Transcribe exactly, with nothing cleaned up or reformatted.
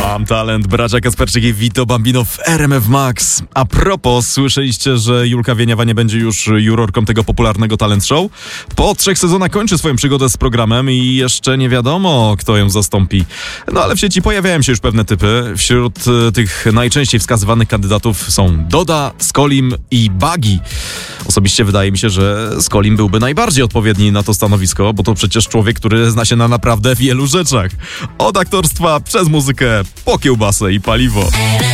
Mam talent, bracia Kasperczyk i Vito Bambino w R M F Max. A propos, słyszeliście, że Julka Wieniawa nie będzie już jurorką tego popularnego talent show? Po trzech sezonach kończy swoją przygodę z programem i jeszcze nie wiadomo, kto ją zastąpi. No ale w sieci pojawiają się już pewne typy. Wśród y, tych najczęściej wskazywanych kandydatów są Doda, Skolim i Bagi. Osobiście wydaje mi się, że Skolim byłby najbardziej odpowiedni na to stanowisko, bo to przecież człowiek, który zna się na naprawdę wielu rzeczach. Od aktorstwa przez muzykę, po kiełbasę i paliwo.